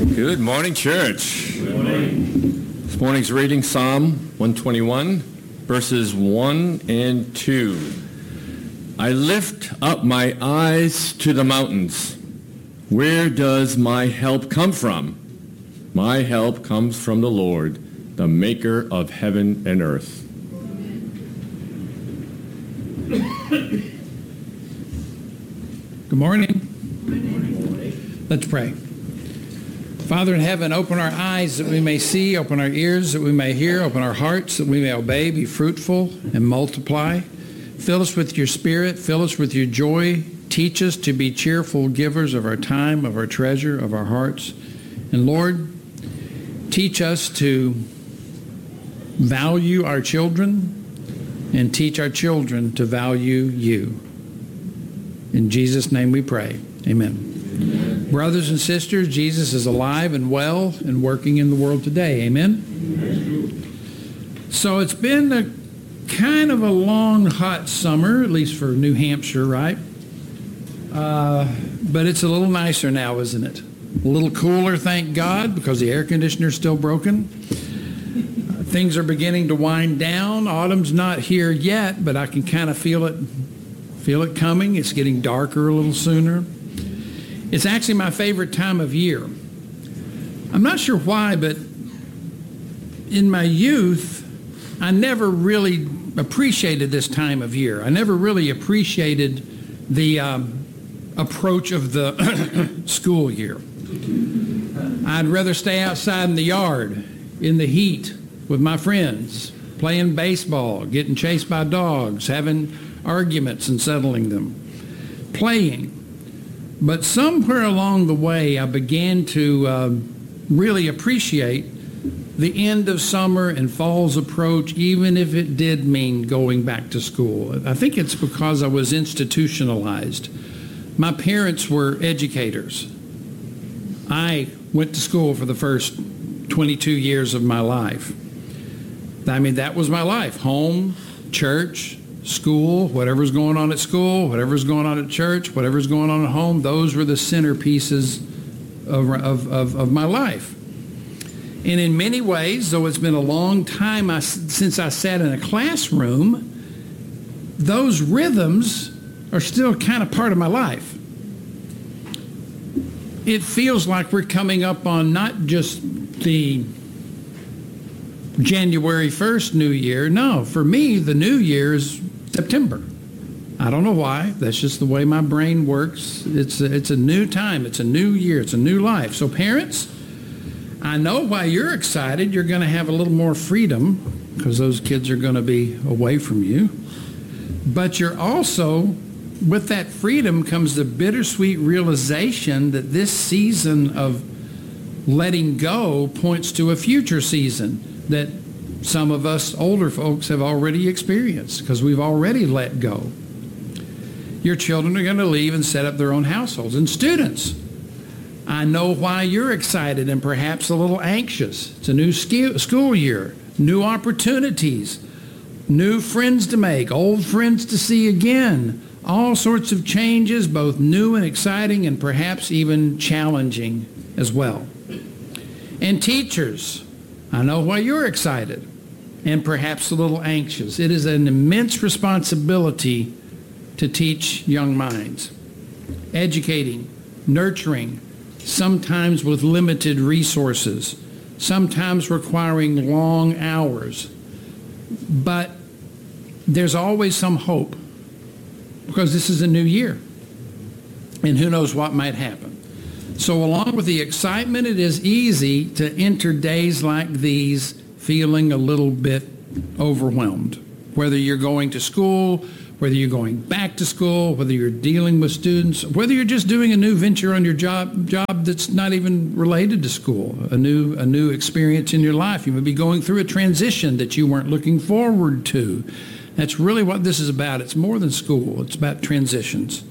Good morning, church. Good morning. This morning's reading, Psalm 121, verses 1 and 2. I lift up my eyes to the mountains. Where does my help come from? My help comes from the Lord, the maker of heaven and earth. Good morning. Let's pray. Father in heaven, open our eyes that we may see, open our ears that we may hear, open our hearts that we may obey, be fruitful and multiply. Fill us with your spirit, fill us with your joy. Teach us to be cheerful givers of our time, of our treasure, of our hearts. And Lord, teach us to value our children and teach our children to value you. In Jesus' name we pray. Amen. Brothers and sisters, Jesus is alive and well and working in the world today. Amen? So it's been a kind of a long, hot summer, at least for New Hampshire, right? But it's a little nicer now, isn't it? A little cooler, thank God, because the air conditioner's still broken. Things are beginning to wind down. Autumn's not here yet, but I can kind of feel it coming. It's getting darker a little sooner. It's actually my favorite time of year. I'm not sure why, but in my youth, I never really appreciated this time of year. I never really appreciated the approach of the school year. I'd rather stay outside in the yard, in the heat, with my friends, playing baseball, getting chased by dogs, having arguments and settling them, playing. But somewhere along the way, I began to really appreciate the end of summer and fall's approach, even if it did mean going back to school. I think it's because I was institutionalized. My parents were educators. I went to school for the first 22 years of my life. I mean, that was my life. Home, church, school, whatever's going on at school, whatever's going on at church, whatever's going on at home, those were the centerpieces of my life. And in many ways, though it's been a long time since I sat in a classroom, those rhythms are still kind of part of my life. It feels like we're coming up on not just the January 1st New Year. No, for me, the New Year is September. I don't know why. That's just the way my brain works. It's a new time. It's a new year. It's a new life. So parents, I know why you're excited. You're going to have a little more freedom because those kids are going to be away from you. But you're also, with that freedom comes the bittersweet realization that this season of letting go points to a future season that some of us older folks have already experienced because we've already let go. Your children are going to leave and set up their own households. And students, I know why you're excited and perhaps a little anxious. It's a new school year, new opportunities, new friends to make, old friends to see again, all sorts of changes, both new and exciting and perhaps even challenging as well. And teachers, I know why you're excited and perhaps a little anxious. It is an immense responsibility to teach young minds, educating, nurturing, sometimes with limited resources, sometimes requiring long hours. But there's always some hope because this is a new year and who knows what might happen. So along with the excitement, it is easy to enter days like these feeling a little bit overwhelmed. Whether you're going to school, whether you're going back to school, whether you're dealing with students, whether you're just doing a new venture on your job that's not even related to school, a new experience in your life. You may be going through a transition that you weren't looking forward to. That's really what this is about. It's more than school. It's about transitions.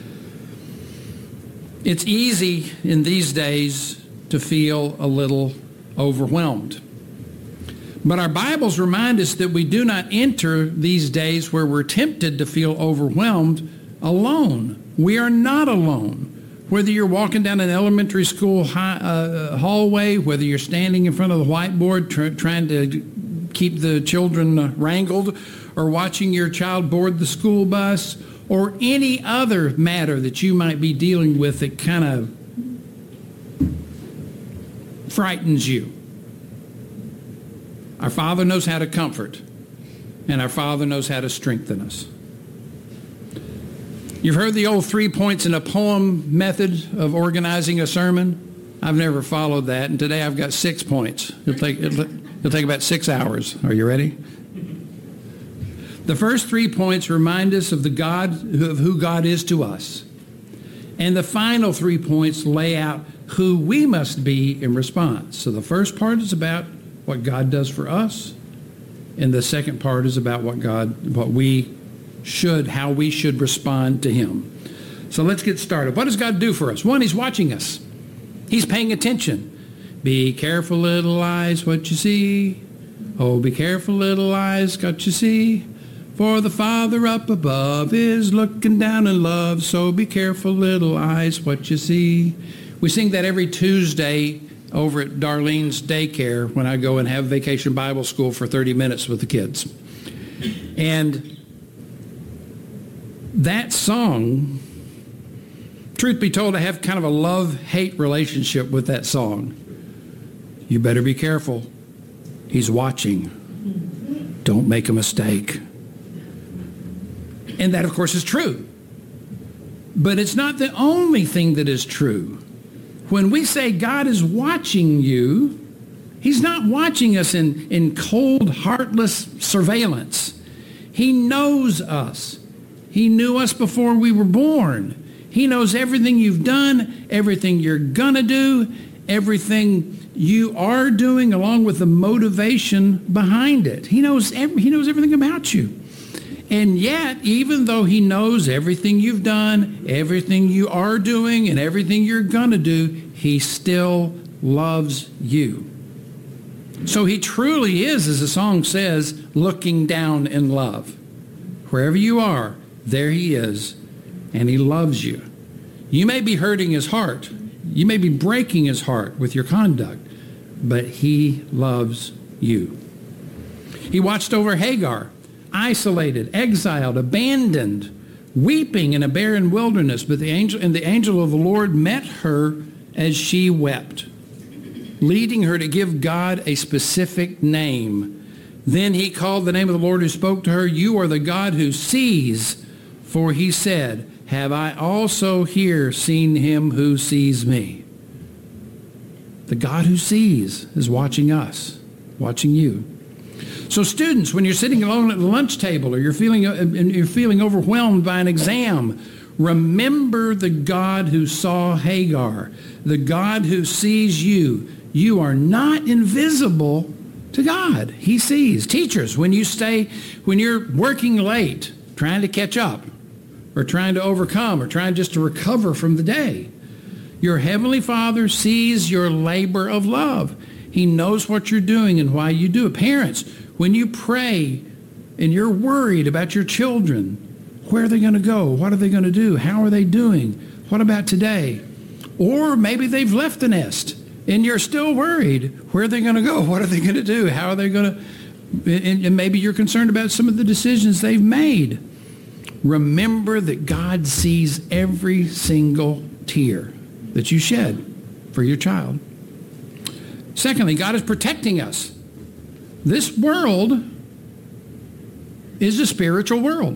It's easy in these days to feel a little overwhelmed. But our Bibles remind us that we do not enter these days where we're tempted to feel overwhelmed alone. We are not alone. Whether you're walking down an elementary school hallway, whether you're standing in front of the whiteboard trying to keep the children wrangled, or watching your child board the school bus, or any other matter that you might be dealing with that kind of frightens you. Our Father knows how to comfort, and our Father knows how to strengthen us. You've heard the old 3 points in a poem method of organizing a sermon. I've never followed that, and today I've got 6 points. It'll take about 6 hours. Are you ready? The first 3 points remind us of who God is to us. And the final 3 points lay out who we must be in response. So the first part is about what God does for us, and the second part is about how we should respond to him. So let's get started. What does God do for us? One, he's watching us. He's paying attention. Be careful, little eyes, what you see. Oh, be careful, little eyes, what you see. For the Father up above is looking down in love. So be careful, little eyes, what you see. We sing that every Tuesday over at Darlene's daycare when I go and have Vacation Bible School for 30 minutes with the kids. And that song, truth be told, I have kind of a love-hate relationship with that song. You better be careful. He's watching. Don't make a mistake. And that, of course, is true. But it's not the only thing that is true. When we say God is watching you, he's not watching us in cold, heartless surveillance. He knows us. He knew us before we were born. He knows everything you've done, everything you're going to do, everything you are doing, along with the motivation behind it. He knows everything about you. And yet, even though he knows everything you've done, everything you are doing, and everything you're going to do, he still loves you. So he truly is, as the song says, looking down in love. Wherever you are, there he is, and he loves you. You may be hurting his heart. You may be breaking his heart with your conduct, but he loves you. He watched over Hagar, isolated, exiled, abandoned, weeping in a barren wilderness, but the angel of the Lord met her as she wept, leading her to give God a specific name. Then he called the name of the Lord who spoke to her, "You are the God who sees." For he said, "Have I also here seen him who sees me?" The God who sees is watching us, watching you. So students, when you're sitting alone at the lunch table or you're feeling overwhelmed by an exam, remember the God who saw Hagar, the God who sees you. You are not invisible to God. He sees. Teachers, when you're working late, trying to catch up, or trying to overcome, or trying just to recover from the day, your Heavenly Father sees your labor of love. He knows what you're doing and why you do it. Parents, when you pray and you're worried about your children, where are they going to go? What are they going to do? How are they doing? What about today? Or maybe they've left the nest and you're still worried. Where are they going to go? What are they going to do? How are they going to... And maybe you're concerned about some of the decisions they've made. Remember that God sees every single tear that you shed for your child. Secondly, God is protecting us. This world is a spiritual world.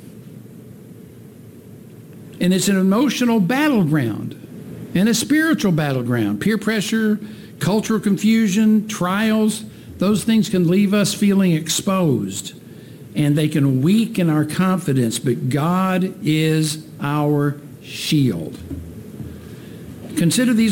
And it's an emotional battleground and a spiritual battleground. Peer pressure, cultural confusion, trials, those things can leave us feeling exposed. And they can weaken our confidence, but God is our shield. Consider these